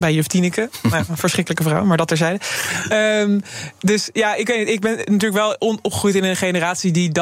bij juf Tineke. Nou, een verschrikkelijke vrouw, maar dat terzijde. Dus ja, ik weet niet. Ik ben natuurlijk wel opgegroeid in een generatie die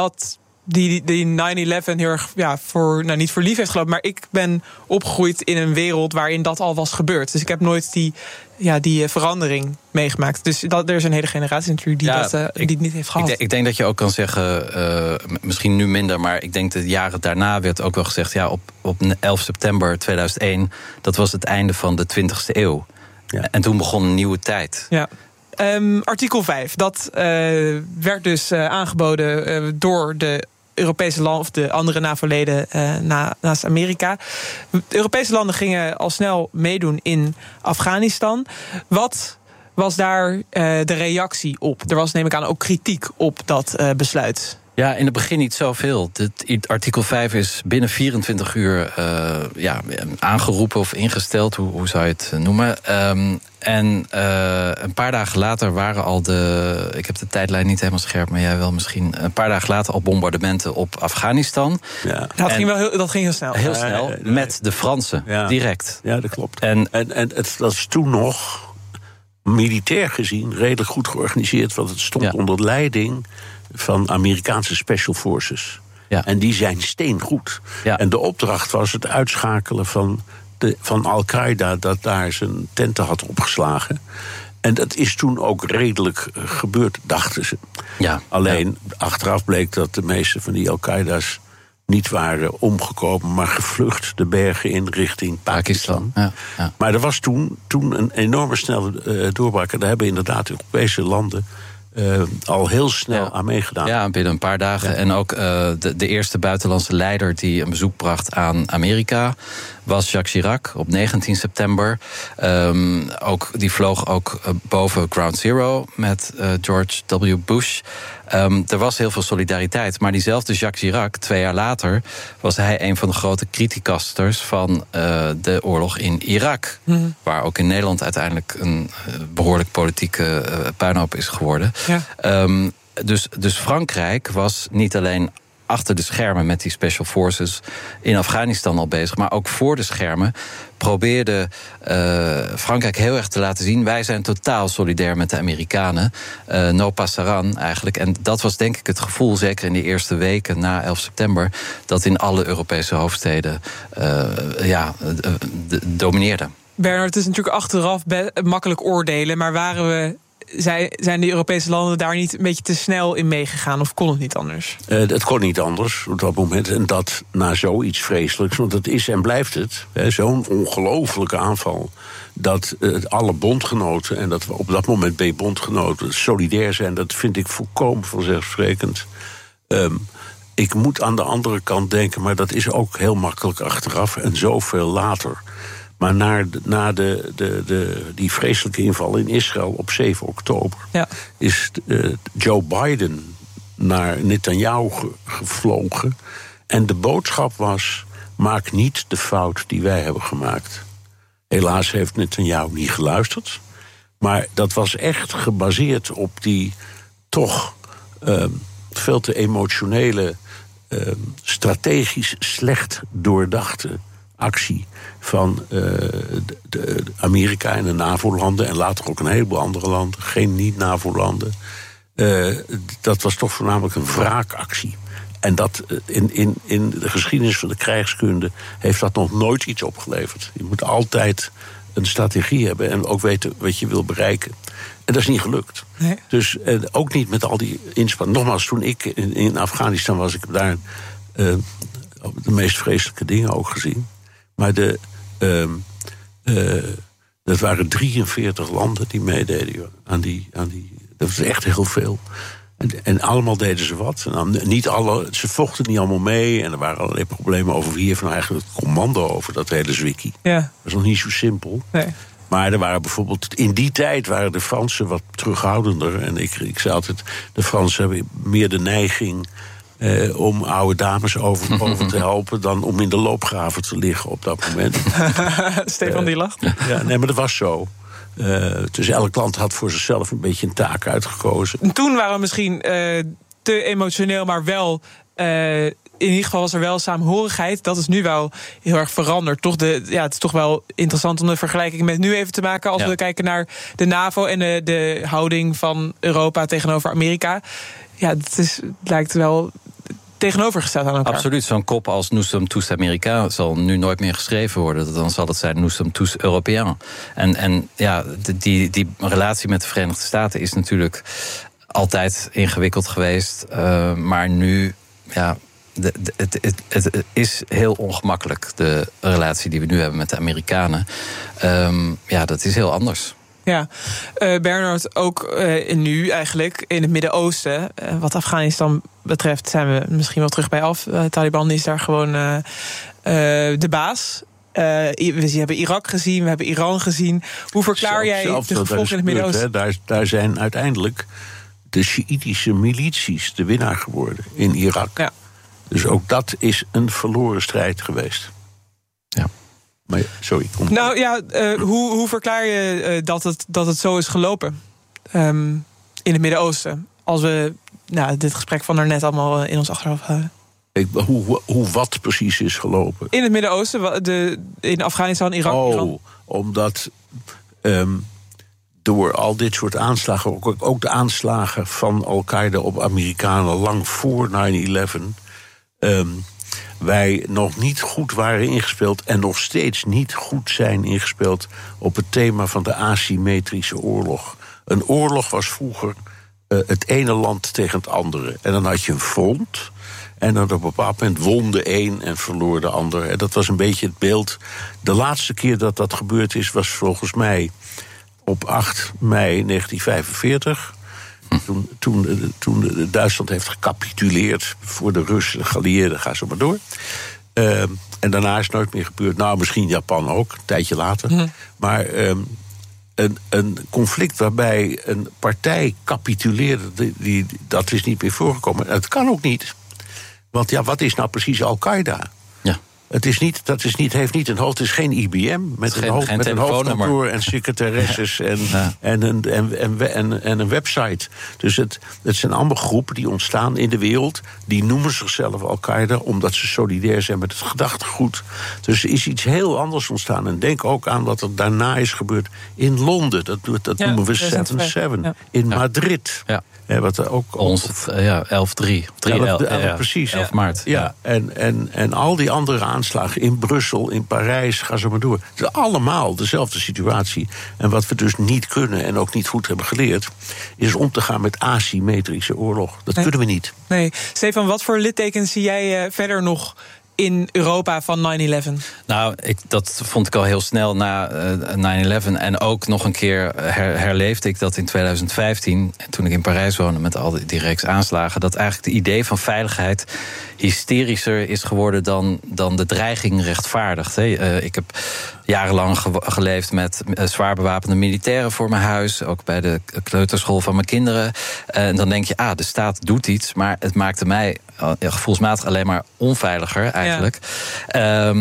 9/11 heel erg niet voor lief heeft gelopen. Maar ik ben opgegroeid in een wereld waarin dat al was gebeurd. Dus ik heb nooit die verandering meegemaakt. Dus er is een hele generatie natuurlijk die het niet heeft gehad. Ik denk dat je ook kan zeggen, misschien nu minder, maar ik denk de jaren daarna werd ook wel gezegd, op 11 september 2001, dat was het einde van de 20e eeuw. Ja. En toen begon een nieuwe tijd. Ja. Artikel 5, dat werd dus aangeboden door de Europese landen of de andere NAVO-leden naast Amerika. De Europese landen gingen al snel meedoen in Afghanistan. Wat was daar de reactie op? Er was, neem ik aan, ook kritiek op dat besluit. Ja, in het begin niet zoveel. Artikel 5 is binnen 24 uur aangeroepen of ingesteld, hoe zou je het noemen. En een paar dagen later waren al ik heb de tijdlijn niet helemaal scherp, maar jij wel misschien. Een paar dagen later al bombardementen op Afghanistan. Ja. Dat ging heel snel. Heel snel, met de Fransen, direct. Ja, dat klopt. En het was toen nog militair gezien redelijk goed georganiseerd, want het stond onder leiding van Amerikaanse Special Forces. Ja. En die zijn steengoed. Ja. En de opdracht was het uitschakelen van Al-Qaeda, dat daar zijn tenten had opgeslagen. En dat is toen ook redelijk gebeurd, dachten ze. Ja. Alleen achteraf bleek dat de meeste van die Al-Qaeda's niet waren omgekomen, maar gevlucht de bergen in richting Pakistan. Ja. Maar er was toen een enorme snelle doorbraak. En daar hebben inderdaad Europese landen al heel snel aan meegedaan. Ja, binnen een paar dagen. Ja. En ook de eerste buitenlandse leider die een bezoek bracht aan Amerika was Jacques Chirac op 19 september. Die vloog ook boven Ground Zero met George W. Bush. Er was heel veel solidariteit. Maar diezelfde Jacques Chirac, 2 jaar later, was hij een van de grote criticasters van de oorlog in Irak. Mm-hmm. Waar ook in Nederland uiteindelijk een behoorlijk politieke puinhoop is geworden. Ja. Dus Frankrijk was niet alleen achter de schermen met die Special Forces in Afghanistan al bezig, maar ook voor de schermen probeerde Frankrijk heel erg te laten zien, wij zijn totaal solidair met de Amerikanen. No passaran eigenlijk. En dat was denk ik het gevoel, zeker in die eerste weken na 11 september... dat in alle Europese hoofdsteden domineerde. Bernard, het is natuurlijk achteraf makkelijk oordelen, maar zijn de Europese landen daar niet een beetje te snel in meegegaan? Of kon het niet anders? Het kon niet anders op dat moment. En dat na zoiets vreselijks. Want het is en blijft het. Zo'n ongelofelijke aanval. Dat alle bondgenoten, en dat we op dat moment bij bondgenoten solidair zijn, dat vind ik volkomen vanzelfsprekend. Ik moet aan de andere kant denken, maar dat is ook heel makkelijk achteraf en zoveel later. Maar na die vreselijke inval in Israël op 7 oktober... is Joe Biden naar Netanyahu gevlogen. En de boodschap was, maak niet de fout die wij hebben gemaakt. Helaas heeft Netanyahu niet geluisterd. Maar dat was echt gebaseerd op die toch veel te emotionele, strategisch slecht doordachte actie van de Amerika en de NAVO-landen... en later ook een heleboel andere landen, geen niet-NAVO-landen. Dat was toch voornamelijk een wraakactie. En dat in de geschiedenis van de krijgskunde heeft dat nog nooit iets opgeleverd. Je moet altijd een strategie hebben en ook weten wat je wil bereiken. En dat is niet gelukt. Nee. Dus ook niet met al die inspanningen. Nogmaals, toen ik in Afghanistan was, ik heb daar de meest vreselijke dingen ook gezien. Maar dat waren 43 landen die meededen aan die. Dat was echt heel veel. En allemaal deden ze wat. Ze vochten niet allemaal mee. En er waren allerlei problemen over wie heeft nou eigenlijk het commando over dat hele zwikkie. Ja. Dat is nog niet zo simpel. Nee. Maar er waren bijvoorbeeld, in die tijd waren de Fransen wat terughoudender. En ik zei altijd, de Fransen hebben meer de neiging om oude dames over te helpen dan om in de loopgraven te liggen op dat moment. Stefan die lacht. Ja, nee, maar dat was zo. Dus elk land had voor zichzelf een beetje een taak uitgekozen. En toen waren we misschien te emotioneel, maar wel in ieder geval was er wel saamhorigheid. Dat is nu wel heel erg veranderd. Toch het is toch wel interessant om de vergelijking met nu even te maken. Als we kijken naar de NAVO en de houding van Europa tegenover Amerika. Ja, het lijkt wel tegenovergesteld aan elkaar. Absoluut. Zo'n kop als Nous sommes tous Américains zal nu nooit meer geschreven worden. Dan zal het zijn Nous sommes tous Européens. En ja, die relatie met de Verenigde Staten is natuurlijk altijd ingewikkeld geweest. Maar nu, ja, het is heel ongemakkelijk, de relatie die we nu hebben met de Amerikanen. Ja, dat is heel anders. Ja, Bernard, ook nu eigenlijk in het Midden-Oosten, wat Afghanistan betreft, zijn we misschien wel terug bij af. Taliban is daar gewoon de baas. We hebben Irak gezien, we hebben Iran gezien. Hoe verklaar jij de gevolgen in het Midden-Oosten? Daar zijn uiteindelijk de Sjiïtische milities de winnaar geworden in Irak. Ja. Dus ook dat is een verloren strijd geweest. Ja. Maar, sorry. Nou ja, hoe verklaar je dat het zo is gelopen in het Midden-Oosten? Als we dit gesprek van daarnet allemaal in ons achterhoofd houden. Hoe wat precies is gelopen? In het Midden-Oosten, in Afghanistan, Irak. Iran. Omdat door al dit soort aanslagen, ook de aanslagen van Al-Qaeda op Amerikanen lang voor 9/11, wij nog niet goed waren ingespeeld en nog steeds niet goed zijn ingespeeld op het thema van de asymmetrische oorlog. Een oorlog was vroeger het ene land tegen het andere. En dan had je een front. En dan op een bepaald moment won de een en verloor de ander. En dat was een beetje het beeld. De laatste keer dat gebeurd is, was volgens mij op 8 mei 1945. Toen Duitsland heeft gecapituleerd voor de Russen, de geallieerden, ga zo maar door. En daarna is het nooit meer gebeurd. Nou, misschien Japan ook, een tijdje later. Maar een conflict waarbij een partij capituleerde, dat is niet meer voorgekomen. Het kan ook niet. Want ja, wat is nou precies Al-Qaeda? Ja. Heeft niet een hoofd, het is geen IBM met een hoofdkantoor en secretaresses en een website. Dus het zijn allemaal groepen die ontstaan in de wereld. Die noemen zichzelf Al-Qaeda omdat ze solidair zijn met het gedachtegoed. Dus er is iets heel anders ontstaan. En denk ook aan wat er daarna is gebeurd in Londen. Dat noemen we 7/7. In Madrid. Ja. Wat er ook 11/3. Precies. 11 maart. Ja. En al die andere aanslagen in Brussel, in Parijs, ga zo maar door. Het is allemaal dezelfde situatie. En wat we dus niet kunnen en ook niet goed hebben geleerd, is om te gaan met asymmetrische oorlog. Dat kunnen we niet. Nee. Stefan, wat voor littekens zie jij verder nog in Europa van 9/11? Nou, dat vond ik al heel snel na 9/11. En ook nog een keer herleefde ik dat in 2015... toen ik in Parijs woonde met al die reeks aanslagen, dat eigenlijk het idee van veiligheid hysterischer is geworden dan de dreiging rechtvaardigt. Ik heb jarenlang geleefd met zwaar bewapende militairen voor mijn huis, ook bij de kleuterschool van mijn kinderen. En dan denk je, de staat doet iets, maar het maakte mij gevoelsmatig alleen maar onveiliger eigenlijk. Ja.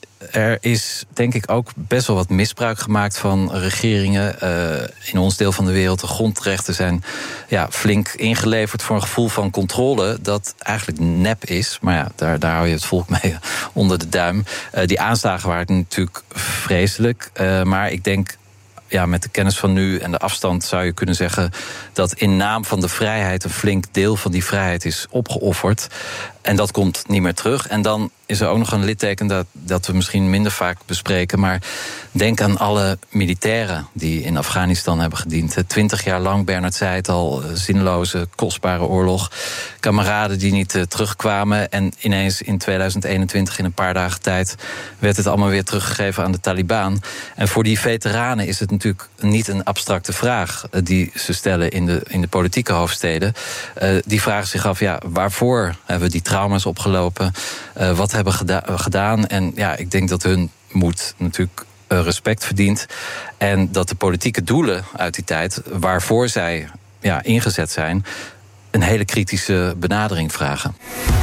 Er is denk ik ook best wel wat misbruik gemaakt van regeringen in ons deel van de wereld. De grondrechten zijn flink ingeleverd voor een gevoel van controle dat eigenlijk nep is. Maar ja, daar hou je het volk mee onder de duim. Die aanslagen waren natuurlijk vreselijk. Maar ik denk, met de kennis van nu en de afstand zou je kunnen zeggen dat in naam van de vrijheid een flink deel van die vrijheid is opgeofferd. En dat komt niet meer terug. En dan is er ook nog een litteken dat we misschien minder vaak bespreken. Maar denk aan alle militairen die in Afghanistan hebben gediend. 20 jaar lang, Bernard zei het al, zinloze, kostbare oorlog. Kameraden die niet terugkwamen. En ineens in 2021, in een paar dagen tijd, werd het allemaal weer teruggegeven aan de Taliban. En voor die veteranen is het natuurlijk niet een abstracte vraag die ze stellen in de politieke hoofdsteden. Die vragen zich af, waarvoor hebben we die trauma's opgelopen? Wat hebben we gedaan? En ik denk dat hun moed natuurlijk respect verdient. En dat de politieke doelen uit die tijd, waarvoor zij ingezet zijn, een hele kritische benadering vragen.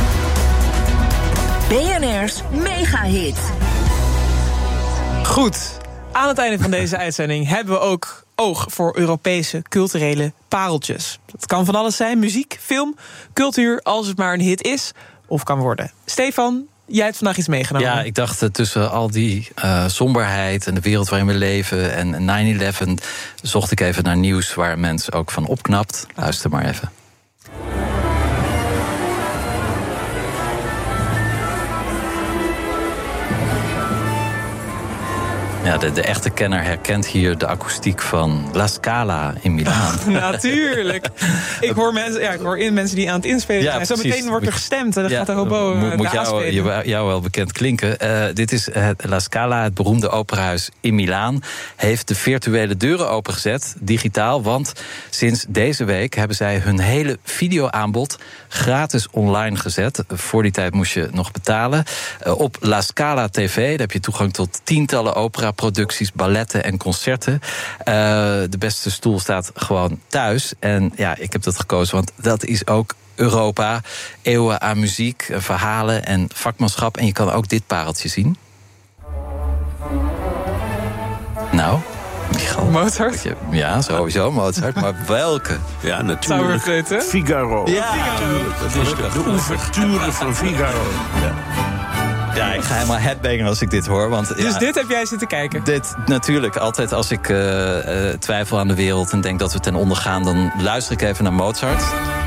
BNR's Megahit. Goed, aan het einde van deze uitzending hebben we ook oog voor Europese culturele pareltjes. Dat kan van alles zijn, muziek, film, cultuur, als het maar een hit is. of kan worden. Stefan, jij hebt vandaag iets meegenomen. Ja, ik dacht tussen al die somberheid en de wereld waarin we leven en 9/11... zocht ik even naar nieuws waar een mens ook van opknapt. Luister maar even. Ja, de echte kenner herkent hier de akoestiek van La Scala in Milaan. Natuurlijk. Ik hoor mensen die aan het inspelen zijn. Zo meteen wordt er gestemd en dan gaat de hobo moet jou wel bekend klinken. Dit is La Scala, het beroemde operahuis in Milaan. Heeft de virtuele deuren opengezet, digitaal. Want sinds deze week hebben zij hun hele videoaanbod gratis online gezet. Voor die tijd moest je nog betalen. Op La Scala TV, daar heb je toegang tot tientallen operaproducties, balletten en concerten. De beste stoel staat gewoon thuis. En ja, ik heb dat gekozen, want dat is ook Europa. Eeuwen aan muziek, verhalen en vakmanschap. En je kan ook dit pareltje zien. Nou, Mozart? Ja, sowieso Mozart. Maar welke? Ja, natuurlijk. Figaro. Ja, dat is de ouverture van Figaro. Ja, ik ga helemaal headbangen als ik dit hoor. Want, dus dit heb jij zitten kijken? Dit natuurlijk. Altijd als ik twijfel aan de wereld en denk dat we ten onder gaan, dan luister ik even naar Mozart.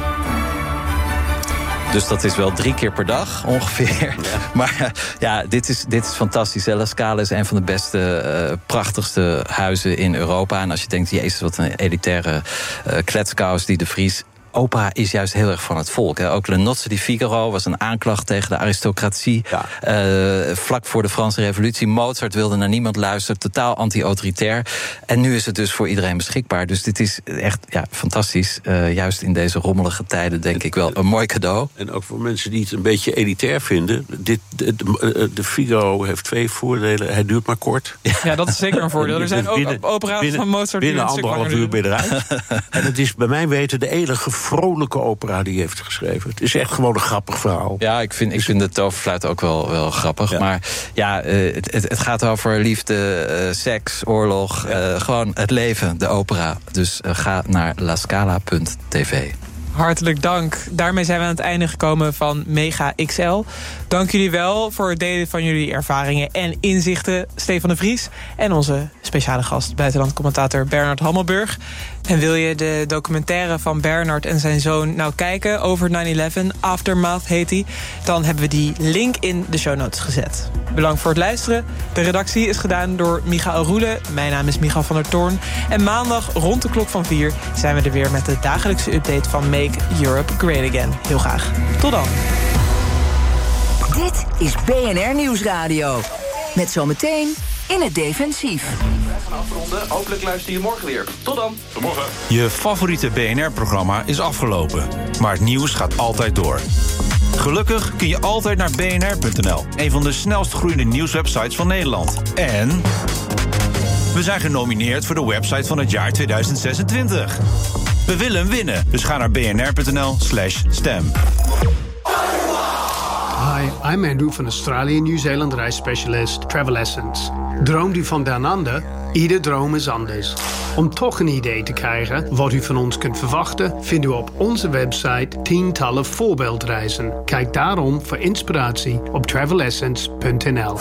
Dus dat is wel 3 keer per dag ongeveer. Ja. Maar ja, dit is fantastisch. La Scala is een van de beste, prachtigste huizen in Europa. En als je denkt, jezus, wat een elitaire kletskous die de Vries. Opera is juist heel erg van het volk. Hè. Ook Le Nozze di Figaro was een aanklacht tegen de aristocratie. Ja. Vlak voor de Franse Revolutie. Mozart wilde naar niemand luisteren. Totaal anti-autoritair. En nu is het dus voor iedereen beschikbaar. Dus dit is echt fantastisch. Juist in deze rommelige tijden denk ik wel een mooi cadeau. En ook voor mensen die het een beetje elitair vinden. De Figaro heeft 2 voordelen. Hij duurt maar kort. Ja, dat is zeker een voordeel. Er zijn ook opera's van Mozart die binnen 1,5 uur ben je eruit. En het is bij mijn weten de enige vrolijke opera die hij heeft geschreven. Het is echt gewoon een grappig verhaal. Ja, ik vind de toverfluit ook wel grappig. Ja. Maar ja, het gaat over liefde, seks, oorlog. Ja. Gewoon het leven, de opera. Dus ga naar lascala.tv. Hartelijk dank. Daarmee zijn we aan het einde gekomen van Mega XL. Dank jullie wel voor het delen van jullie ervaringen en inzichten, Stefan de Vries. En onze speciale gast, buitenlandcommentator Bernard Hammelburg. En wil je de documentaire van Bernard en zijn zoon nou kijken over 9/11, Aftermath heet die, dan hebben we die link in de show notes gezet. Bedankt voor het luisteren. De redactie is gedaan door Michael Roelen. Mijn naam is Michael van der Toorn. En maandag rond de klok van 4 zijn we er weer met de dagelijkse update van Make Europe Great Again. Heel graag. Tot dan. Dit is BNR Nieuwsradio. Met zometeen In het Defensief. Afronden. Hopelijk luister je morgen weer. Tot dan. Tot morgen. Je favoriete BNR-programma is afgelopen. Maar het nieuws gaat altijd door. Gelukkig kun je altijd naar bnr.nl. Een van de snelst groeiende nieuwswebsites van Nederland. En we zijn genomineerd voor de website van het jaar 2026. We willen hem winnen, dus ga naar bnr.nl/stem. Hi, I'm Andrew van Australië en Nieuw-Zeeland reisspecialist Travel Essence. Droomt u van down under? Ieder droom is anders. Om toch een idee te krijgen wat u van ons kunt verwachten, vindt u op onze website tientallen voorbeeldreizen. Kijk daarom voor inspiratie op travelessence.nl.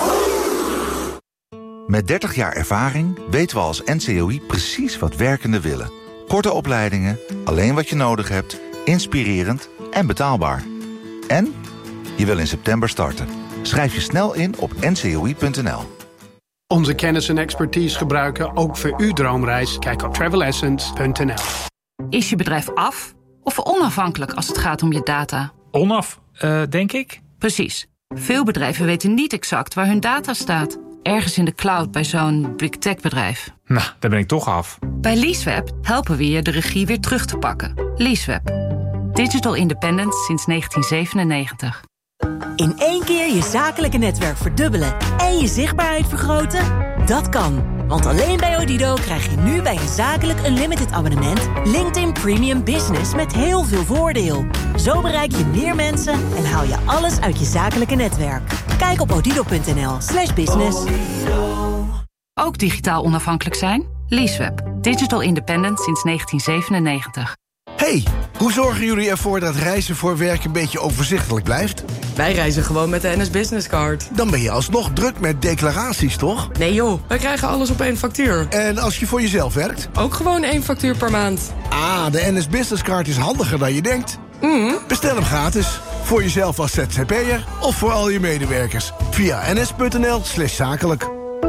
Met 30 jaar ervaring weten we als NCOI precies wat werkenden willen. Korte opleidingen, alleen wat je nodig hebt, inspirerend en betaalbaar. En je wil in september starten. Schrijf je snel in op ncoi.nl. Onze kennis en expertise gebruiken ook voor uw droomreis. Kijk op travelessence.nl. Is je bedrijf af of onafhankelijk als het gaat om je data? Onaf, denk ik. Precies. Veel bedrijven weten niet exact waar hun data staat. Ergens in de cloud bij zo'n big tech bedrijf. Nou, daar ben ik toch af. Bij Leaseweb helpen we je de regie weer terug te pakken. Leaseweb. Digital independence sinds 1997. In 1 keer je zakelijke netwerk verdubbelen en je zichtbaarheid vergroten? Dat kan. Want alleen bij Odido krijg je nu bij een zakelijk unlimited abonnement LinkedIn Premium Business met heel veel voordeel. Zo bereik je meer mensen en haal je alles uit je zakelijke netwerk. Kijk op odido.nl/business. Ook digitaal onafhankelijk zijn? Leaseweb. Digital independent sinds 1997. Hey, Hoe zorgen jullie ervoor dat reizen voor werk een beetje overzichtelijk blijft? Wij reizen gewoon met de NS Business Card. Dan ben je alsnog druk met declaraties, toch? Nee joh, wij krijgen alles op 1 factuur. En als je voor jezelf werkt? Ook gewoon 1 factuur per maand. Ah, de NS Business Card is handiger dan je denkt. Bestel hem gratis. Voor jezelf als ZZP'er of voor al je medewerkers. Via ns.nl/zakelijk.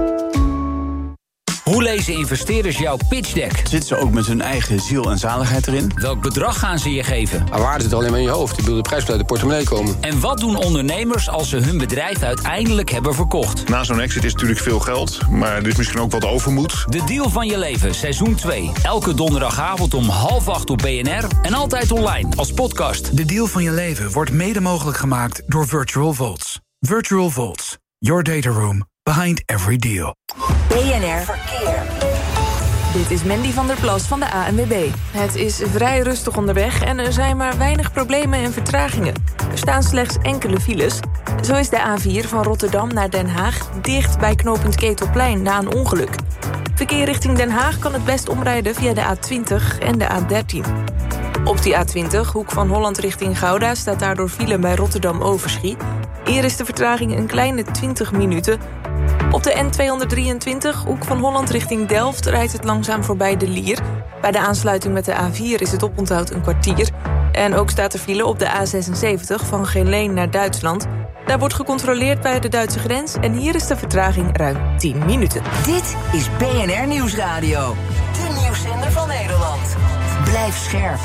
Hoe lezen investeerders jouw pitch deck? Zitten ze ook met hun eigen ziel en zaligheid erin? Welk bedrag gaan ze je geven? Maar waarde zit alleen maar in je hoofd. Die wil de prijs uit de portemonnee komen. En wat doen ondernemers als ze hun bedrijf uiteindelijk hebben verkocht? Na zo'n exit is natuurlijk veel geld, maar er is misschien ook wat overmoed. De Deal van je leven, seizoen 2. Elke donderdagavond om 7:30 op BNR en altijd online als podcast. De Deal van je leven wordt mede mogelijk gemaakt door Virtual Vaults. Virtual Vaults, your data room behind every deal. BNR Verkeer. Dit is Mandy van der Plas van de ANWB. Het is vrij rustig onderweg en er zijn maar weinig problemen en vertragingen. Er staan slechts enkele files. Zo is de A4 van Rotterdam naar Den Haag dicht bij knooppunt Ketelplein na een ongeluk. Verkeer richting Den Haag kan het best omrijden via de A20 en de A13. Op die A20, hoek van Holland richting Gouda, staat daardoor file bij Rotterdam-Overschie. Hier is de vertraging een kleine 20 minuten. Op de N223, hoek van Holland richting Delft, rijdt het langzaam voorbij de Lier. Bij de aansluiting met de A4 is het oponthoud een kwartier. En ook staat er file op de A76 van Geleen naar Duitsland. Daar wordt gecontroleerd bij de Duitse grens en hier is de vertraging ruim 10 minuten. Dit is BNR Nieuwsradio. De nieuwszender van Nederland. Blijf scherp.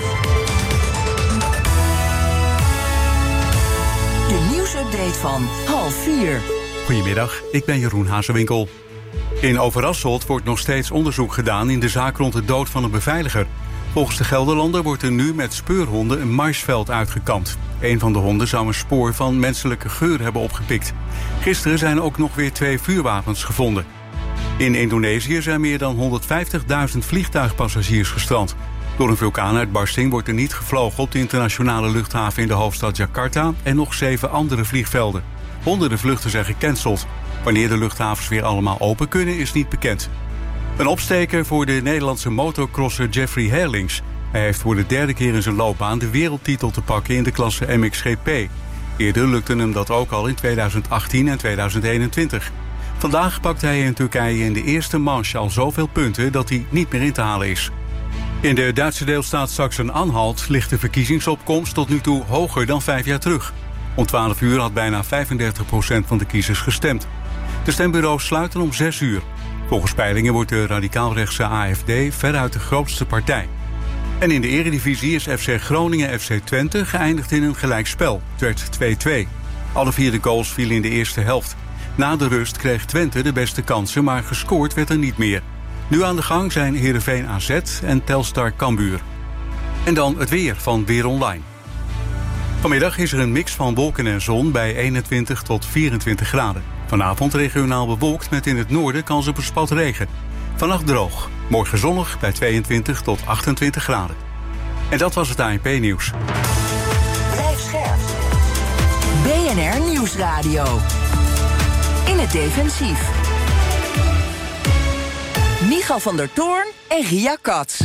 De nieuwsupdate van 3:30. Goedemiddag, ik ben Jeroen Hazewinkel. In Overasselt wordt nog steeds onderzoek gedaan in de zaak rond de dood van een beveiliger. Volgens de Gelderlander wordt er nu met speurhonden een maisveld uitgekampt. Een van de honden zou een spoor van menselijke geur hebben opgepikt. Gisteren zijn ook nog weer 2 vuurwapens gevonden. In Indonesië zijn meer dan 150.000 vliegtuigpassagiers gestrand. Door een vulkaanuitbarsting wordt er niet gevlogen op de internationale luchthaven in de hoofdstad Jakarta en nog 7 andere vliegvelden. Honderden vluchten zijn gecanceld. Wanneer de luchthavens weer allemaal open kunnen is niet bekend. Een opsteker voor de Nederlandse motocrosser Jeffrey Herlings. Hij heeft voor de 3e keer in zijn loopbaan de wereldtitel te pakken in de klasse MXGP. Eerder lukte hem dat ook al in 2018 en 2021. Vandaag pakte hij in Turkije in de eerste manche al zoveel punten dat hij niet meer in te halen is. In de Duitse deelstaat Sachsen-Anhalt ligt de verkiezingsopkomst tot nu toe hoger dan 5 jaar terug. Om 12 uur had bijna 35% van de kiezers gestemd. De stembureaus sluiten om 6 uur. Volgens peilingen wordt de radicaalrechtse AFD veruit de grootste partij. En in de eredivisie is FC Groningen FC Twente geëindigd in een gelijkspel. Het werd 2-2. Alle 4 de goals vielen in de eerste helft. Na de rust kreeg Twente de beste kansen, maar gescoord werd er niet meer. Nu aan de gang zijn Heerenveen AZ en Telstar Cambuur. En dan het weer van Weer Online. Vanmiddag is er een mix van wolken en zon bij 21 tot 24 graden. Vanavond regionaal bewolkt met in het noorden kans op een spat regen. Vannacht droog. Morgen zonnig bij 22 tot 28 graden. En dat was het ANP-nieuws. Blijf scherp. BNR Nieuwsradio. In het defensief. Michal van der Toorn en Ria Katz.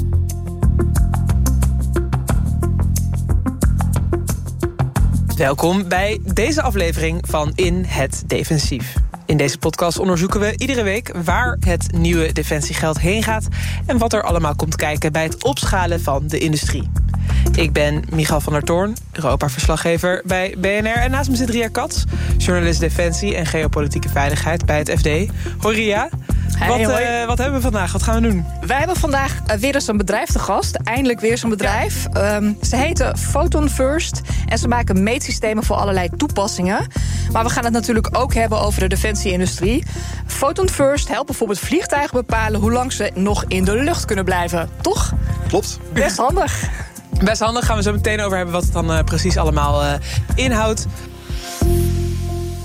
Welkom bij deze aflevering van In het Defensief. In deze podcast onderzoeken we iedere week waar het nieuwe defensiegeld heen gaat en wat er allemaal komt kijken bij het opschalen van de industrie. Ik ben Michal van der Toorn, Europa-verslaggever bij BNR. En naast me zit Ria Katz, journalist Defensie en geopolitieke veiligheid bij het FD. Hoi Ria. Wat hebben we vandaag? Wat gaan we doen? Wij hebben vandaag weer eens een bedrijf te gast. Eindelijk weer zo'n bedrijf. Ze heten Photon First. En ze maken meetsystemen voor allerlei toepassingen. Maar we gaan het natuurlijk ook hebben over de defensieindustrie. Photon First helpt bijvoorbeeld vliegtuigen bepalen hoe lang ze nog in de lucht kunnen blijven. Toch? Klopt. Best handig. Best handig. Gaan we zo meteen over hebben wat het dan precies allemaal inhoudt.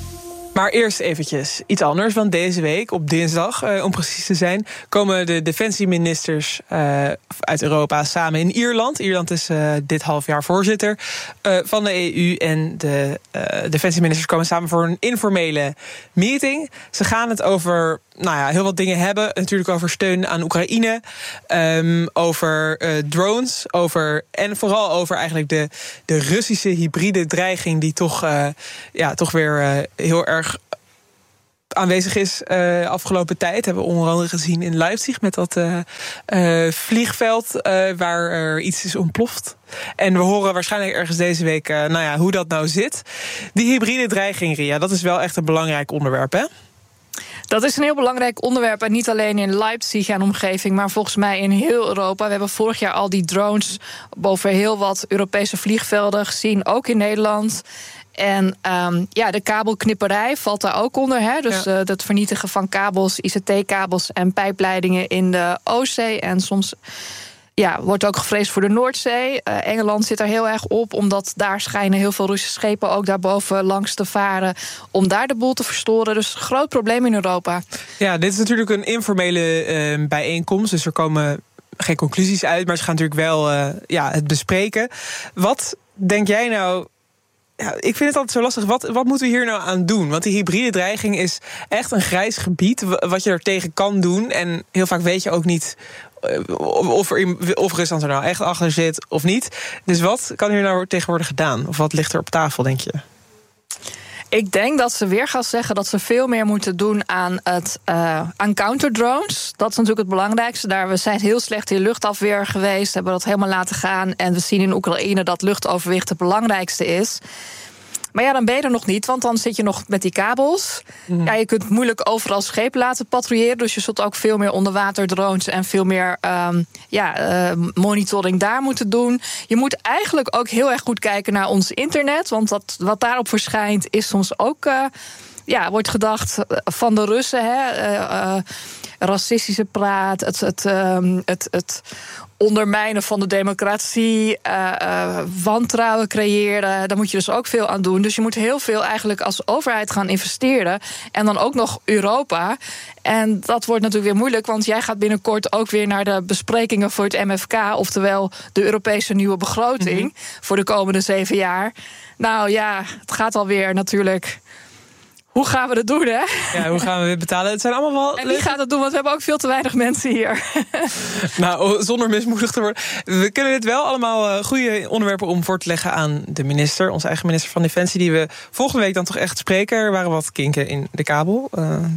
Maar eerst eventjes iets anders, want deze week, op dinsdag, om precies te zijn, komen de defensieministers uit Europa samen in Ierland. Ierland is dit halfjaar voorzitter van de EU en de defensieministers komen samen voor een informele meeting. Ze gaan het over heel wat dingen hebben. Natuurlijk over steun aan Oekraïne, over drones, en vooral over eigenlijk de Russische hybride dreiging die toch weer heel erg aanwezig is afgelopen tijd. Hebben we onder andere gezien in Leipzig met dat vliegveld waar er iets is ontploft. En we horen waarschijnlijk ergens deze week hoe dat nou zit. Die hybride dreiging, Ria, dat is wel echt een belangrijk onderwerp, hè? Dat is een heel belangrijk onderwerp. En niet alleen in Leipzig en omgeving, maar volgens mij in heel Europa. We hebben vorig jaar al die drones boven heel wat Europese vliegvelden gezien, ook in Nederland. En de kabelknipperij valt daar ook onder. Hè? Dus het vernietigen van kabels, ICT-kabels en pijpleidingen in de Oostzee. En soms wordt ook gevreesd voor de Noordzee. Engeland zit er heel erg op, omdat daar schijnen heel veel Russische schepen ook daarboven langs te varen, om daar de boel te verstoren. Dus een groot probleem in Europa. Ja, dit is natuurlijk een informele bijeenkomst, dus er komen geen conclusies uit, maar ze gaan natuurlijk wel het bespreken. Wat denk jij nou? Ja, ik vind het altijd zo lastig. Wat moeten we hier nou aan doen? Want die hybride dreiging is echt een grijs gebied wat je er tegen kan doen. En heel vaak weet je ook niet of Rusland er nou echt achter zit of niet. Dus wat kan hier nou tegen worden gedaan? Of wat ligt er op tafel, denk je? Ik denk dat ze weer gaan zeggen dat ze veel meer moeten doen aan counterdrones. Dat is natuurlijk het belangrijkste. We zijn heel slecht in luchtafweer geweest, hebben dat helemaal laten gaan. En we zien in Oekraïne dat luchtoverwicht het belangrijkste is. Maar dan ben je er nog niet, want dan zit je nog met die kabels. Ja, je kunt moeilijk overal schepen laten patrouilleren. Dus je zult ook veel meer onderwaterdrones en veel meer monitoring daar moeten doen. Je moet eigenlijk ook heel erg goed kijken naar ons internet. Want wat daarop verschijnt is soms ook wordt gedacht van de Russen. Racistische praat, het ondermijnen van de democratie, wantrouwen creëren. Daar moet je dus ook veel aan doen. Dus je moet heel veel eigenlijk als overheid gaan investeren. En dan ook nog Europa. En dat wordt natuurlijk weer moeilijk, want jij gaat binnenkort ook weer naar de besprekingen voor het MFK, oftewel de Europese nieuwe begroting voor de komende 7 jaar. Nou ja, het gaat alweer natuurlijk. Hoe gaan we dat doen, hè? Ja, hoe gaan we weer betalen? Het zijn allemaal wel. En wie gaat dat doen? Want we hebben ook veel te weinig mensen hier. Nou, zonder mismoedig te worden. We kunnen dit wel allemaal goede onderwerpen om voor te leggen aan de minister, onze eigen minister van Defensie, die we volgende week dan toch echt spreken. Er waren wat kinken in de kabel.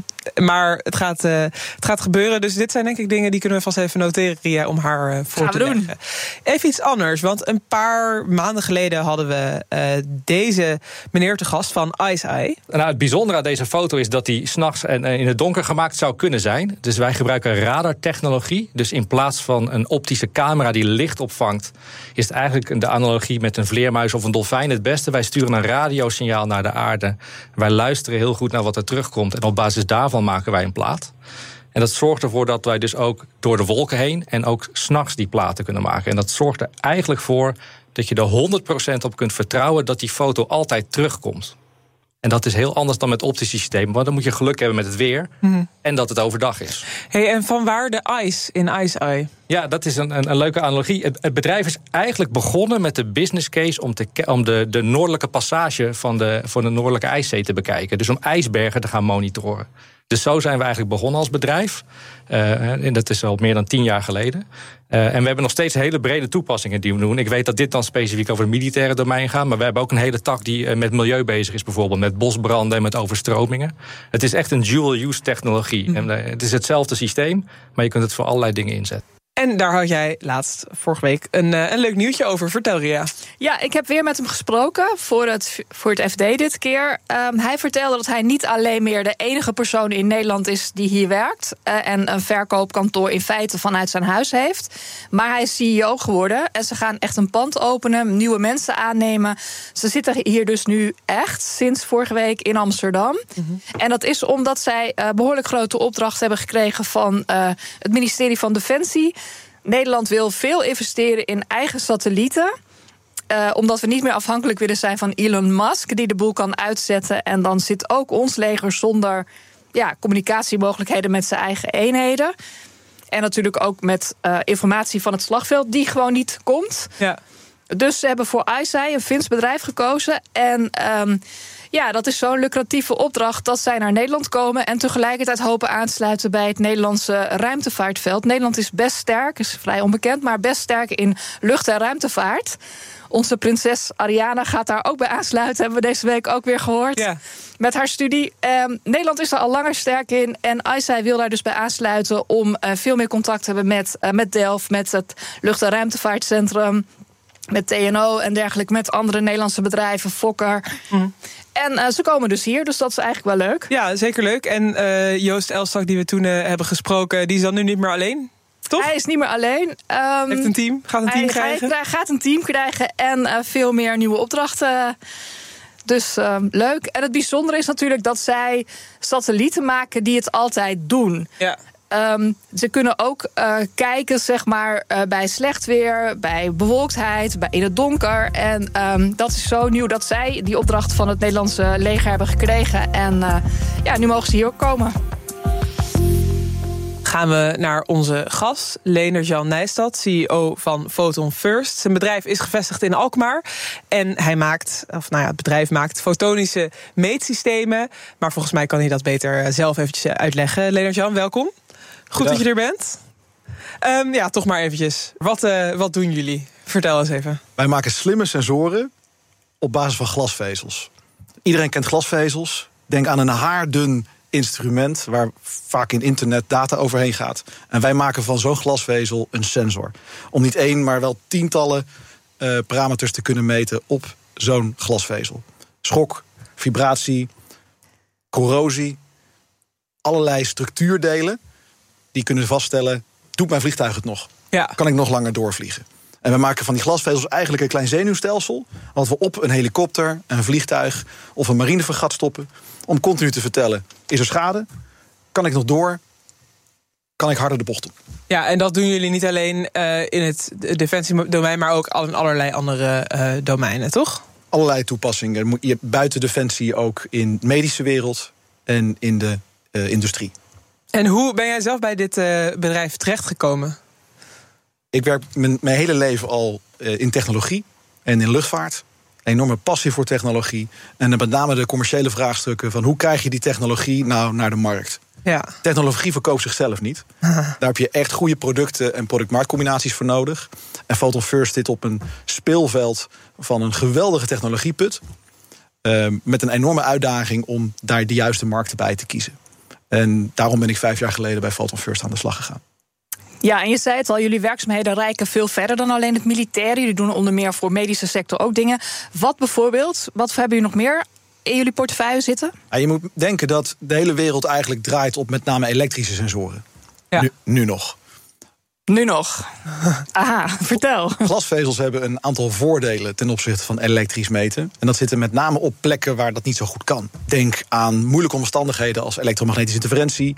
Maar het gaat gebeuren. Dus dit zijn denk ik dingen die kunnen we vast even noteren, Ria, om haar voor te leggen. Even iets anders, want een paar maanden geleden hadden we deze meneer te gast van ICEYE. Nou, het bijzondere aan deze foto is dat die 's nachts en in het donker gemaakt zou kunnen zijn. Dus wij gebruiken radartechnologie. Dus in plaats van een optische camera die licht opvangt, is het eigenlijk de analogie met een vleermuis of een dolfijn het beste. Wij sturen een radiosignaal naar de aarde. Wij luisteren heel goed naar wat er terugkomt. En op basis daarvan maken wij een plaat. En dat zorgt ervoor dat wij dus ook door de wolken heen en ook 's nachts die platen kunnen maken. En dat zorgt er eigenlijk voor dat je er 100% op kunt vertrouwen dat die foto altijd terugkomt. En dat is heel anders dan met optische systemen. Want dan moet je geluk hebben met het weer en dat het overdag is. Hey, en vanwaar de ICE in ICEYE? Ja, dat is een leuke analogie. Het bedrijf is eigenlijk begonnen met de business case om de noordelijke passage van de Noordelijke IJszee te bekijken. Dus om ijsbergen te gaan monitoren. Dus zo zijn we eigenlijk begonnen als bedrijf. En dat is al meer dan 10 jaar geleden. En we hebben nog steeds hele brede toepassingen die we doen. Ik weet dat dit dan specifiek over het militaire domein gaat, maar we hebben ook een hele tak die met milieu bezig is, bijvoorbeeld met bosbranden en met overstromingen. Het is echt een dual-use technologie. En het is hetzelfde systeem, maar je kunt het voor allerlei dingen inzetten. En daar had jij vorige week een leuk nieuwtje over. Vertel, Ria. Ja, ik heb weer met hem gesproken voor het FD dit keer. Hij vertelde dat hij niet alleen meer de enige persoon in Nederland is die hier werkt en een verkoopkantoor in feite vanuit zijn huis heeft. Maar hij is CEO geworden en ze gaan echt een pand openen, nieuwe mensen aannemen. Ze zitten hier dus nu echt sinds vorige week in Amsterdam. En dat is omdat zij behoorlijk grote opdracht hebben gekregen van het ministerie van Defensie. Nederland wil veel investeren in eigen satellieten. omdat we niet meer afhankelijk willen zijn van Elon Musk, die de boel kan uitzetten. En dan zit ook ons leger zonder communicatiemogelijkheden met zijn eigen eenheden. En natuurlijk ook met informatie van het slagveld die gewoon niet komt. Ja. Dus ze hebben voor ICEYE, een Fins bedrijf, gekozen. En dat is zo'n lucratieve opdracht dat zij naar Nederland komen en tegelijkertijd hopen aansluiten bij het Nederlandse ruimtevaartveld. Nederland is best sterk, is vrij onbekend, maar best sterk in lucht- en ruimtevaart. Onze prinses Ariana gaat daar ook bij aansluiten, hebben we deze week ook weer gehoord. Ja. Met haar studie. Nederland is er al langer sterk in. En ICEYE wil daar dus bij aansluiten om veel meer contact te hebben met Delft, met het lucht- en ruimtevaartcentrum, met TNO en dergelijke, met andere Nederlandse bedrijven, Fokker. En ze komen dus hier, dus dat is eigenlijk wel leuk. Ja, zeker leuk. En Joost Elstak, die we toen hebben gesproken, die is dan nu niet meer alleen? Toch? Hij is niet meer alleen. Heeft een team? Gaat een team krijgen? Hij gaat een team krijgen en veel meer nieuwe opdrachten. Dus leuk. En het bijzondere is natuurlijk dat zij satellieten maken die het altijd doen. Ja. Ze kunnen ook kijken, zeg maar, bij slecht weer, bij bewolktheid, in het donker. En dat is zo nieuw dat zij die opdracht van het Nederlandse leger hebben gekregen. En nu mogen ze hier ook komen. Gaan we naar onze gast, Leendert-Jan Nijstad, CEO van Photon First. Zijn bedrijf is gevestigd in Alkmaar. En hij het bedrijf maakt fotonische meetsystemen. Maar volgens mij kan hij dat beter zelf eventjes uitleggen. Leendert-Jan, welkom. Goed dat je er bent. Toch maar eventjes. Wat doen jullie? Vertel eens even. Wij maken slimme sensoren op basis van glasvezels. Iedereen kent glasvezels. Denk aan een haardun instrument waar vaak in internet data overheen gaat. En wij maken van zo'n glasvezel een sensor. Om niet 1, maar wel tientallen parameters te kunnen meten op zo'n glasvezel. Schok, vibratie, corrosie, allerlei structuurdelen die kunnen vaststellen, doet mijn vliegtuig het nog? Ja. Kan ik nog langer doorvliegen? En we maken van die glasvezels eigenlijk een klein zenuwstelsel, wat we op een helikopter, een vliegtuig of een marinefregat stoppen, om continu te vertellen, is er schade? Kan ik nog door? Kan ik harder de bocht op? Ja, en dat doen jullie niet alleen in het defensiedomein, maar ook in allerlei andere domeinen, toch? Allerlei toepassingen. Je hebt buiten defensie ook in de medische wereld en in de industrie. En hoe ben jij zelf bij dit bedrijf terechtgekomen? Ik werk mijn hele leven al in technologie en in luchtvaart. Een enorme passie voor technologie. En met name de commerciële vraagstukken van hoe krijg je die technologie nou naar de markt? Ja. Technologie verkoopt zichzelf niet. Daar heb je echt goede producten en product-marktcombinaties voor nodig. En Photon First zit op een speelveld van een geweldige technologieput. Met een enorme uitdaging om daar de juiste markten bij te kiezen. En daarom ben ik 5 jaar geleden bij Photon First aan de slag gegaan. Ja, en je zei het al, jullie werkzaamheden reiken veel verder dan alleen het militaire. Jullie doen onder meer voor medische sector ook dingen. Wat bijvoorbeeld? Wat hebben jullie nog meer in jullie portefeuille zitten? Ja, je moet denken dat de hele wereld eigenlijk draait op met name elektrische sensoren. Ja. Nu nog. Nu nog. Aha, vertel. Glasvezels hebben een aantal voordelen ten opzichte van elektrisch meten. En dat zit er met name op plekken waar dat niet zo goed kan. Denk aan moeilijke omstandigheden als elektromagnetische interferentie,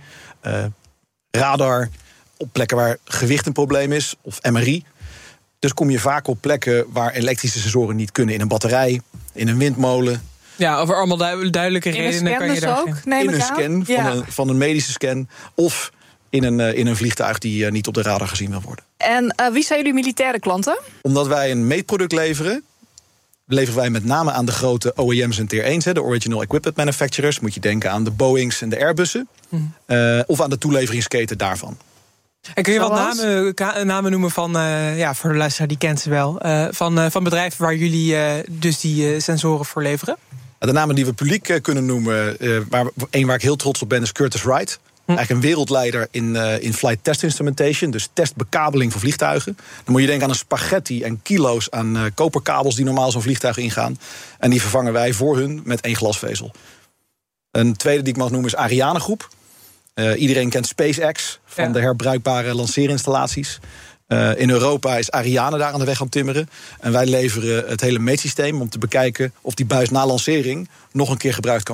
radar, op plekken waar gewicht een probleem is, of MRI. Dus kom je vaak op plekken waar elektrische sensoren niet kunnen. In een batterij, in een windmolen. Ja, over allemaal duidelijke redenen kan je daar ook, neem in ik een scan van een medische scan, of in een vliegtuig die niet op de radar gezien wil worden. En wie zijn jullie militaire klanten? Omdat wij een meetproduct leveren wij met name aan de grote OEM's en Tier 1's, de Original Equipment Manufacturers. Moet je denken aan de Boeings en de Airbussen. Of aan de toeleveringsketen daarvan. En kun je wat namen noemen van, voor de luisteraar, die kent ze wel, van bedrijven waar jullie dus die sensoren voor leveren? De namen die we publiek kunnen noemen, waar ik heel trots op ben, is Curtiss-Wright. Eigenlijk een wereldleider in flight test instrumentation, dus testbekabeling van vliegtuigen. Dan moet je denken aan een spaghetti en kilo's aan koperkabels die normaal zo'n vliegtuig ingaan. En die vervangen wij voor hun met 1 glasvezel. Een tweede die ik mag noemen is Ariane Groep. Iedereen kent SpaceX van de herbruikbare lanceerinstallaties. In Europa is Ariane daar aan de weg aan timmeren. En wij leveren het hele meetsysteem om te bekijken of die buis na lancering nog een keer gebruikt kan worden.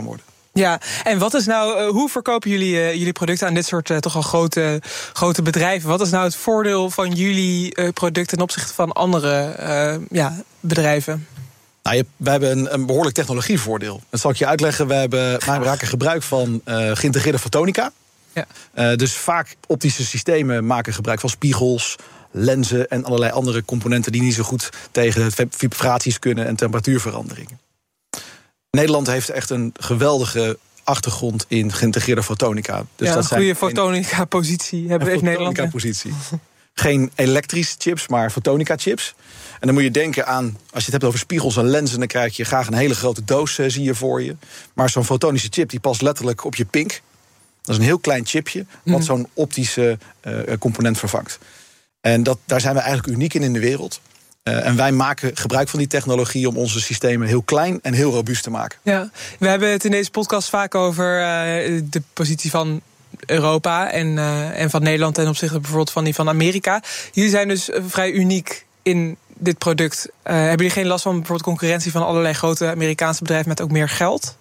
Ja, en wat is nou, hoe verkopen jullie producten aan dit soort toch al grote bedrijven? Wat is nou het voordeel van jullie product ten opzichte van andere bedrijven? Nou, wij hebben een behoorlijk technologievoordeel. Dat zal ik je uitleggen. Wij maken gebruik van geïntegreerde fotonica. Ja. Dus vaak optische systemen maken gebruik van spiegels, lenzen en allerlei andere componenten die niet zo goed tegen vibraties kunnen en temperatuurveranderingen. Nederland heeft echt een geweldige achtergrond in geïntegreerde fotonica. Dus ja, dat een goede fotonica-positie heeft Nederland. Fotonica-positie. Geen elektrische chips, maar fotonica-chips. En dan moet je denken aan, als je het hebt over spiegels en lenzen, dan krijg je graag een hele grote doos, zie je voor je. Maar zo'n fotonische chip die past letterlijk op je pink. Dat is een heel klein chipje, wat zo'n optische component vervangt. En daar zijn we eigenlijk uniek in de wereld. En wij maken gebruik van die technologie om onze systemen heel klein en heel robuust te maken. Ja, we hebben het in deze podcast vaak over de positie van Europa en van Nederland ten opzichte bijvoorbeeld van die van Amerika. Jullie zijn dus vrij uniek in dit product. Hebben jullie geen last van bijvoorbeeld concurrentie van allerlei grote Amerikaanse bedrijven met ook meer geld?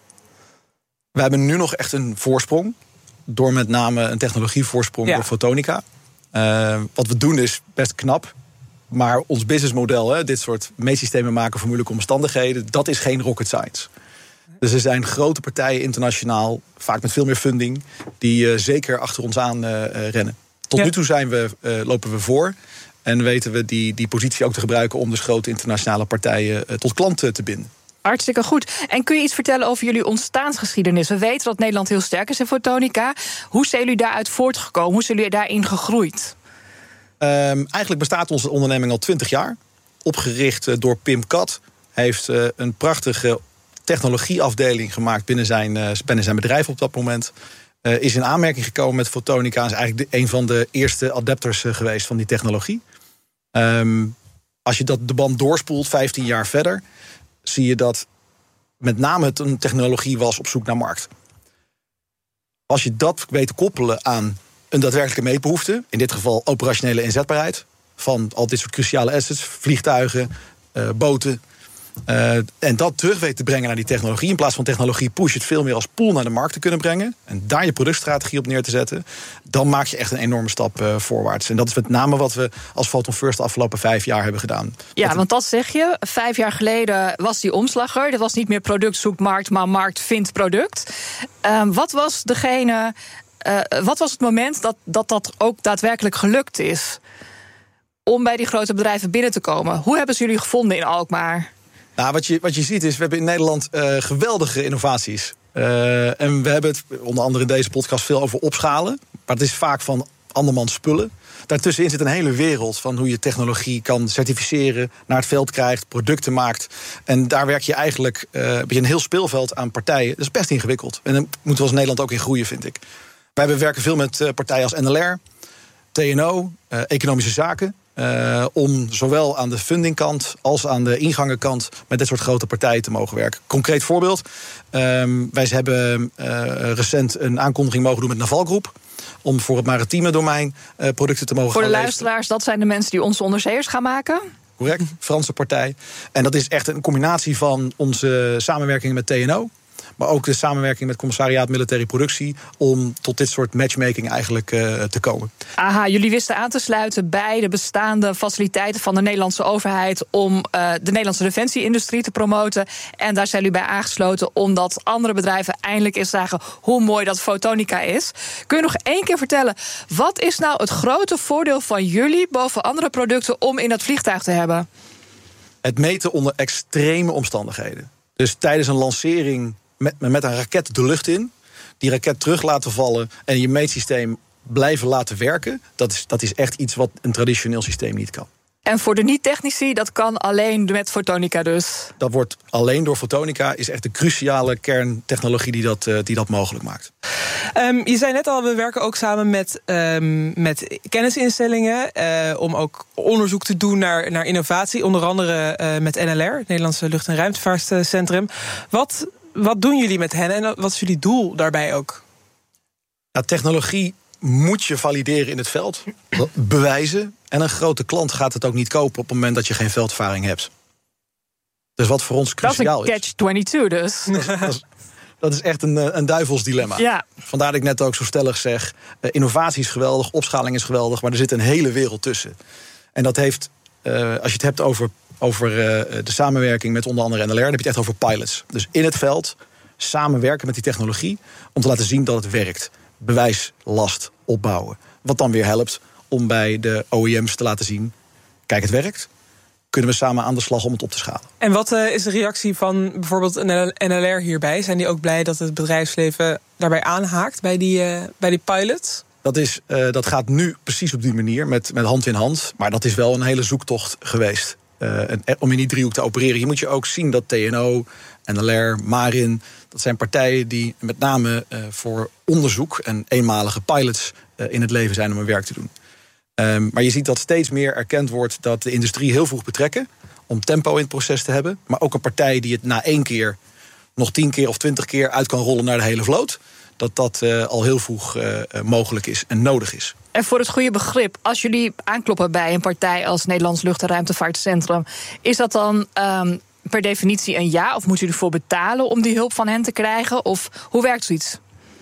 We hebben nu nog echt een voorsprong. Door met name een technologievoorsprong door fotonica. Wat we doen is best knap. Maar ons businessmodel, dit soort meetsystemen maken voor moeilijke omstandigheden, dat is geen rocket science. Dus er zijn grote partijen internationaal, vaak met veel meer funding, die zeker achter ons aan rennen. Tot nu toe lopen we voor. En weten we die positie ook te gebruiken om dus grote internationale partijen tot klant te binden. Hartstikke goed. En kun je iets vertellen over jullie ontstaansgeschiedenis? We weten dat Nederland heel sterk is in fotonica. Hoe zijn jullie daaruit voortgekomen? Hoe zijn jullie daarin gegroeid? Eigenlijk bestaat onze onderneming al 20 jaar. Opgericht door Pim Kat. Heeft een prachtige technologieafdeling gemaakt binnen zijn bedrijf op dat moment. Is in aanmerking gekomen met fotonica. Is eigenlijk een van de eerste adapters geweest van die technologie. Als je de band doorspoelt 15 jaar verder, zie je dat met name het een technologie was op zoek naar markt. Als je dat weet te koppelen aan een daadwerkelijke meetbehoefte, in dit geval operationele inzetbaarheid van al dit soort cruciale assets, vliegtuigen, boten, en dat terug weet te brengen naar die technologie, in plaats van technologie push het veel meer als pool naar de markt te kunnen brengen en daar je productstrategie op neer te zetten, dan maak je echt een enorme stap voorwaarts. En dat is met name wat we als Photon First de afgelopen 5 jaar hebben gedaan. Ja, want dat zeg je. 5 jaar geleden was die omslag er. Dat was niet meer product zoekt markt, maar markt vindt product. Wat was het moment dat ook daadwerkelijk gelukt is om bij die grote bedrijven binnen te komen? Hoe hebben ze jullie gevonden in Alkmaar? Nou, wat je ziet is, we hebben in Nederland geweldige innovaties. En we hebben het onder andere in deze podcast veel over opschalen. Maar het is vaak van andermans spullen. Daartussenin zit een hele wereld van hoe je technologie kan certificeren, naar het veld krijgt, producten maakt. En daar werk je eigenlijk heb je een heel speelveld aan partijen. Dat is best ingewikkeld. En daar moeten we als Nederland ook in groeien, vind ik. Wij werken veel met partijen als NLR, TNO, Economische Zaken. Om zowel aan de fundingkant als aan de ingangenkant met dit soort grote partijen te mogen werken. Concreet voorbeeld. Wij hebben recent een aankondiging mogen doen met Naval Group om voor het maritieme domein producten te mogen voor gaan de luisteraars, dat zijn de mensen die onze onderzeeërs gaan maken? Correct, Franse partij. En dat is echt een combinatie van onze samenwerking met TNO, maar ook de samenwerking met Commissariaat Militaire Productie om tot dit soort matchmaking eigenlijk te komen. Aha, jullie wisten aan te sluiten bij de bestaande faciliteiten van de Nederlandse overheid om de Nederlandse defensieindustrie te promoten. En daar zijn jullie bij aangesloten omdat andere bedrijven eindelijk eens zagen hoe mooi dat fotonica is. Kun je nog 1 keer vertellen, wat is nou het grote voordeel van jullie boven andere producten om in dat vliegtuig te hebben? Het meten onder extreme omstandigheden. Dus tijdens een lancering met een raket de lucht in, die raket terug laten vallen en je meetsysteem blijven laten werken, dat is echt iets wat een traditioneel systeem niet kan. En voor de niet-technici, dat kan alleen met fotonica dus? Dat wordt alleen door fotonica, is echt de cruciale kerntechnologie die dat mogelijk maakt. Je zei net al, we werken ook samen met kennisinstellingen om ook onderzoek te doen naar innovatie. Onder andere met NLR, het Nederlandse Lucht- en Ruimtevaartcentrum. Wat doen jullie met hen en wat is jullie doel daarbij ook? Ja, technologie moet je valideren in het veld, bewijzen. En een grote klant gaat het ook niet kopen op het moment dat je geen veldervaring hebt. Dus wat voor ons cruciaal is. Dat is een catch-22 dus. Dat is echt een duivels dilemma. Ja. Vandaar dat ik net ook zo stellig zeg, innovatie is geweldig, opschaling is geweldig, maar er zit een hele wereld tussen. En dat heeft, als je het hebt over de samenwerking met onder andere NLR, dan heb je het echt over pilots. Dus in het veld samenwerken met die technologie om te laten zien dat het werkt. Bewijslast opbouwen. Wat dan weer helpt om bij de OEM's te laten zien, kijk, het werkt. Kunnen we samen aan de slag om het op te schalen. En wat is de reactie van bijvoorbeeld NLR hierbij? Zijn die ook blij dat het bedrijfsleven daarbij aanhaakt bij die pilots? Dat gaat nu precies op die manier, met hand in hand. Maar dat is wel een hele zoektocht geweest. Om in die driehoek te opereren. Je moet je ook zien dat TNO, NLR, Marin, dat zijn partijen die met name voor onderzoek en eenmalige pilots in het leven zijn om hun werk te doen. Maar je ziet dat steeds meer erkend wordt dat de industrie heel vroeg betrekken om tempo in het proces te hebben. Maar ook een partij die het na 1 keer nog 10 keer of 20 keer uit kan rollen naar de hele vloot. Dat al heel vroeg mogelijk is en nodig is. En voor het goede begrip, als jullie aankloppen bij een partij als Nederlands Lucht- en Ruimtevaartcentrum, is dat dan per definitie een ja? Of moeten jullie ervoor betalen om die hulp van hen te krijgen? Of hoe werkt zoiets?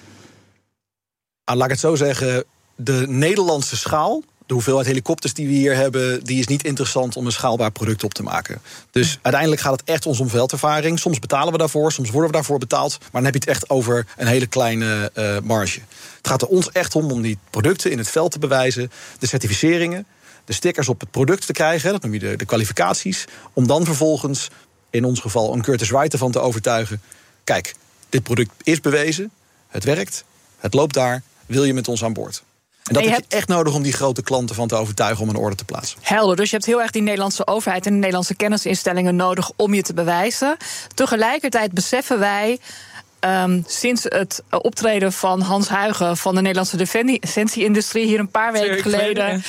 Laat ik het zo zeggen, de Nederlandse schaal, de hoeveelheid helikopters die we hier hebben, die is niet interessant om een schaalbaar product op te maken. Dus uiteindelijk gaat het echt om veldervaring. Soms betalen we daarvoor, soms worden we daarvoor betaald. Maar dan heb je het echt over een hele kleine marge. Het gaat er ons echt om die producten in het veld te bewijzen, de certificeringen, de stickers op het product te krijgen, dat noem je de kwalificaties, om dan vervolgens, in ons geval, een Curtiss Wright ervan te overtuigen. Kijk, dit product is bewezen, het werkt, het loopt daar, wil je met ons aan boord? En dat heb je echt nodig om die grote klanten van te overtuigen om een order te plaatsen. Helder, dus je hebt heel erg die Nederlandse overheid en de Nederlandse kennisinstellingen nodig om je te bewijzen. Tegelijkertijd beseffen wij, sinds het optreden van Hans Huygen van de Nederlandse defensie-industrie hier een paar weken geleden,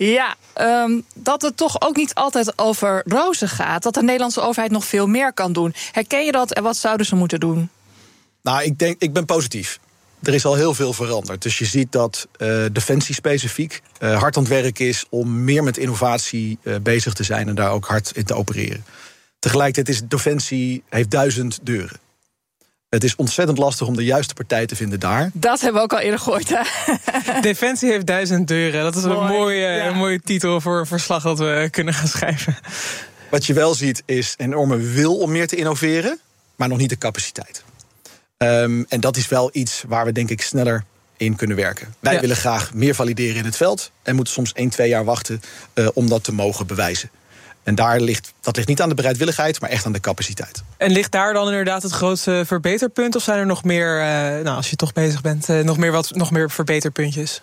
dat het toch ook niet altijd over rozen gaat. Dat de Nederlandse overheid nog veel meer kan doen. Herken je dat en wat zouden ze moeten doen? Nou, ik ben positief. Er is al heel veel veranderd. Dus je ziet dat Defensie specifiek hard aan het werk is om meer met innovatie bezig te zijn en daar ook hard in te opereren. Tegelijkertijd is Defensie heeft 1000 deuren. Het is ontzettend lastig om de juiste partij te vinden daar. Dat hebben we ook al eerder gehoord, hè? Defensie heeft 1000 deuren. Dat is een mooie titel voor een verslag dat we kunnen gaan schrijven. Wat je wel ziet is een enorme wil om meer te innoveren, maar nog niet de capaciteit. En dat is wel iets waar we denk ik sneller in kunnen werken. Wij willen graag meer valideren in het veld en moeten soms 1-2 jaar wachten om dat te mogen bewijzen. En dat ligt niet aan de bereidwilligheid, maar echt aan de capaciteit. En ligt daar dan inderdaad het grootste verbeterpunt? Of zijn er nog meer, als je toch bezig bent, nog meer verbeterpuntjes?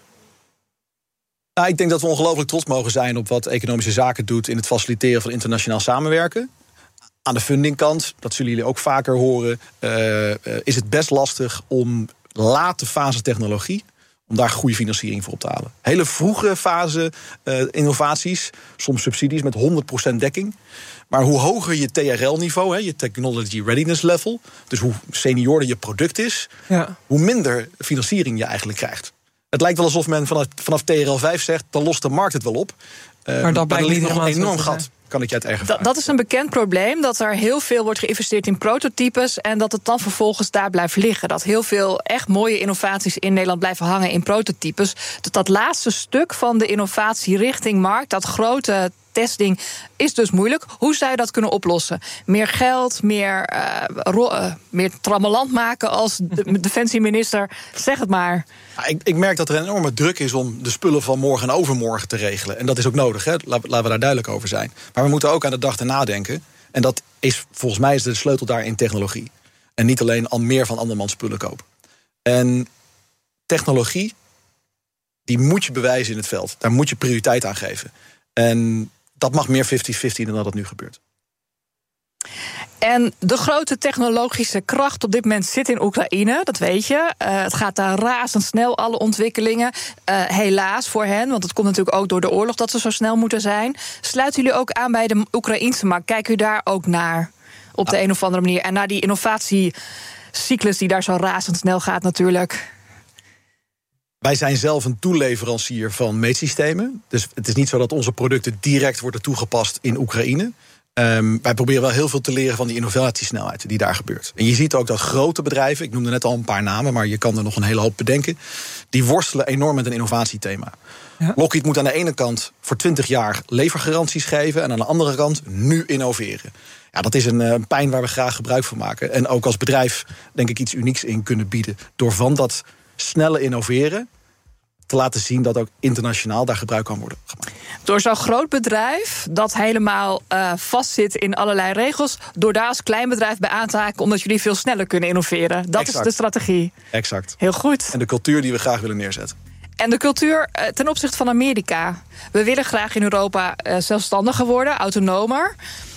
Nou, ik denk dat we ongelooflijk trots mogen zijn op wat Economische Zaken doet in het faciliteren van internationaal samenwerken. Aan de fundingkant, dat zullen jullie ook vaker horen, is het best lastig om late fase technologie, om daar goede financiering voor op te halen. Hele vroege fase innovaties, soms subsidies met 100% dekking. Maar hoe hoger je TRL-niveau, je Technology Readiness Level, dus hoe seniorder je product is, hoe minder financiering je eigenlijk krijgt. Het lijkt wel alsof men vanaf TRL 5 zegt, dan lost de markt het wel op. Maar dat blijkt ligt niet nog een enorm gat. Kan ik je uit eigen ervaring. Dat is een bekend probleem, dat er heel veel wordt geïnvesteerd in prototypes en dat het dan vervolgens daar blijft liggen. Dat heel veel echt mooie innovaties in Nederland blijven hangen in prototypes. Dat laatste stuk van de innovatie richting markt, dat grote testing, is dus moeilijk. Hoe zou je dat kunnen oplossen? Meer geld, meer trammeland maken als de defensieminister? Zeg het maar. Ik merk dat er een enorme druk is om de spullen van morgen en overmorgen te regelen. En dat is ook nodig, hè? Laten we daar duidelijk over zijn. Maar we moeten ook aan de dag erna denken. En dat is volgens mij de sleutel daar in technologie. En niet alleen al meer van andermans spullen kopen. En technologie, die moet je bewijzen in het veld. Daar moet je prioriteit aan geven. En dat mag meer 50-50 dan dat het nu gebeurt. En de grote technologische kracht op dit moment zit in Oekraïne, dat weet je. Het gaat daar razendsnel, alle ontwikkelingen. Helaas voor hen, want het komt natuurlijk ook door de oorlog dat ze zo snel moeten zijn. Sluiten jullie ook aan bij de Oekraïnse markt? Kijken jullie daar ook naar op de een of andere manier? En naar die innovatiecyclus die daar zo razendsnel gaat natuurlijk. Wij zijn zelf een toeleverancier van meetsystemen. Dus het is niet zo dat onze producten direct worden toegepast in Oekraïne. Wij proberen wel heel veel te leren van die innovatiesnelheid die daar gebeurt. En je ziet ook dat grote bedrijven, ik noemde net al een paar namen, maar je kan er nog een hele hoop bedenken, die worstelen enorm met een innovatiethema. Ja. Lockheed moet aan de ene kant voor 20 jaar levergaranties geven en aan de andere kant nu innoveren. Ja, dat is een pijn waar we graag gebruik van maken. En ook als bedrijf denk ik iets unieks in kunnen bieden door van dat snelle innoveren te laten zien dat ook internationaal daar gebruik kan worden gemaakt. Door zo'n groot bedrijf dat helemaal vastzit in allerlei regels, door daar als klein bedrijf bij aan te haken, omdat jullie veel sneller kunnen innoveren. Dat is de strategie. Exact. Heel goed. En de cultuur die we graag willen neerzetten. En de cultuur ten opzichte van Amerika. We willen graag in Europa zelfstandiger worden, autonomer.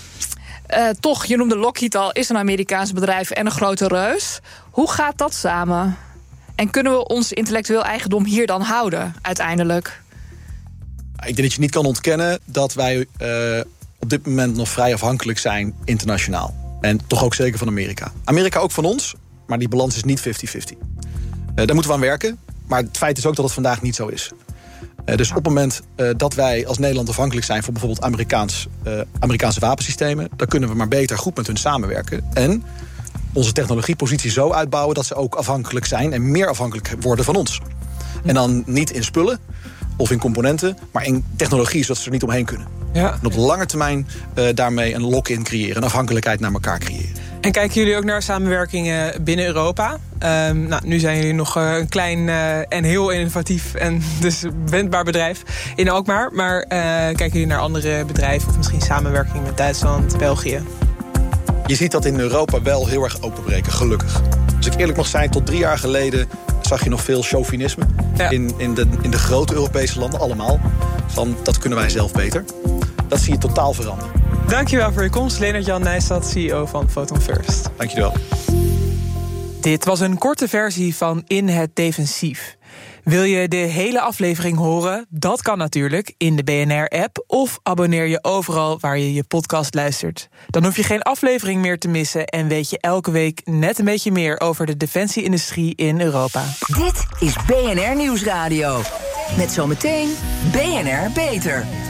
Toch, je noemde Lockheed al, is een Amerikaans bedrijf en een grote reus. Hoe gaat dat samen? En kunnen we ons intellectueel eigendom hier dan houden, uiteindelijk? Ik denk dat je niet kan ontkennen dat wij op dit moment nog vrij afhankelijk zijn internationaal. En toch ook zeker van Amerika. Amerika ook van ons, maar die balans is niet 50-50. Daar moeten we aan werken, maar het feit is ook dat het vandaag niet zo is. Dus op het moment dat wij als Nederland afhankelijk zijn voor bijvoorbeeld Amerikaanse wapensystemen, dan kunnen we maar beter goed met hun samenwerken. En onze technologiepositie zo uitbouwen dat ze ook afhankelijk zijn en meer afhankelijk worden van ons. En dan niet in spullen of in componenten, maar in technologie, zodat ze er niet omheen kunnen. Ja. En op de lange termijn daarmee een lock-in creëren, een afhankelijkheid naar elkaar creëren. En kijken jullie ook naar samenwerkingen binnen Europa? Nu zijn jullie nog een klein en heel innovatief en dus wendbaar bedrijf in Alkmaar. Maar kijken jullie naar andere bedrijven of misschien samenwerking met Duitsland, België? Je ziet dat in Europa wel heel erg openbreken, gelukkig. Als ik eerlijk mag zijn, tot 3 jaar geleden zag je nog veel chauvinisme. Ja. In de grote Europese landen, allemaal. Van, dat kunnen wij zelf beter. Dat zie je totaal veranderen. Dankjewel voor je komst, Leendert-Jan Nijstad, CEO van Photon First. Dankjewel. Dit was een korte versie van In het Defensief. Wil je de hele aflevering horen? Dat kan natuurlijk in de BNR-app of abonneer je overal waar je je podcast luistert. Dan hoef je geen aflevering meer te missen en weet je elke week net een beetje meer over de defensie-industrie in Europa. Dit is BNR Nieuwsradio. Met zometeen BNR Beter.